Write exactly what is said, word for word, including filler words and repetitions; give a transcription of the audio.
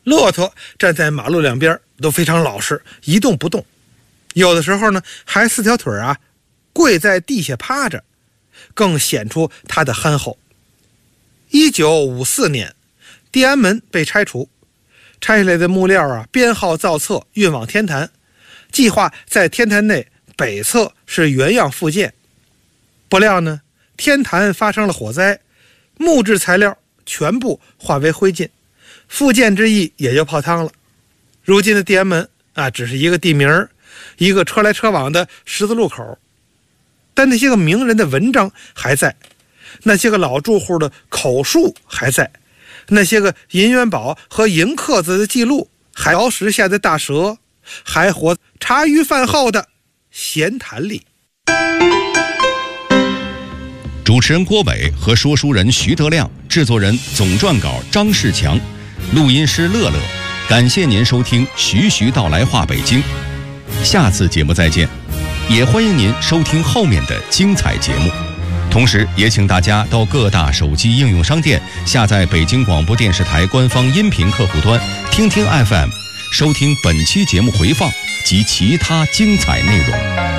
骆驼站在马路两边都非常老实，一动不动，有的时候呢还四条腿啊跪在地下趴着，更显出它的憨厚。一九五四年，地安门被拆除，拆下来的木料啊编号造册运往天坛，计划在天坛内北侧是原样复建。不料呢，天坛发生了火灾，木质材料全部化为灰烬，复建之意也就泡汤了。如今的地安门啊，只是一个地名，一个车来车往的十字路口。但那些个名人的文章还在，那些个老住户的口述还在，那些个银元宝和银刻子的记录，还瑶石下的大蛇，还活茶余饭后的闲谈里。 主持人郭伟和说书人徐德亮，制作人总撰稿张世强，录音师乐乐。感谢您收听徐徐道来话北京，下次节目再见。也欢迎您收听后面的精彩节目，同时也请大家到各大手机应用商店下载北京广播电视台官方音频客户端听听 F M， 收听本期节目回放及其他精彩内容。